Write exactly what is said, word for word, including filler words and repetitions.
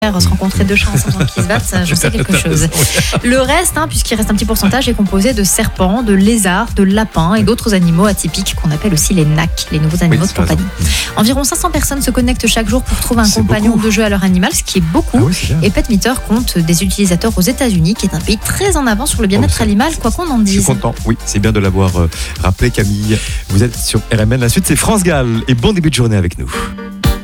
se rencontrer deux chats ensemble qui se battent, ça, je sais quelque chose. Le reste, hein, puisqu'il reste un petit pourcentage, est composé de serpents, de lézards, de lapins et d'autres animaux atypiques qu'on appelle aussi les N A C, les nouveaux animaux Oui, de compagnie. Environ cinq cents personnes se connectent chaque jour pour trouver un C'est compagnon beaucoup. de jeu à leur animal, ce qui est beaucoup. Ah oui, c'est bien. Et PetMeter compte des utilisateurs aux États-Unis, qui est un pays très en avant sur le bien-être Oh, c'est- animal, quoi qu'on en Je suis dise. content. Oui, c'est bien de l'avoir euh, rappelé, Camille. Vous êtes sur R M N. La suite, c'est France Gall. Et bon début de journée avec nous.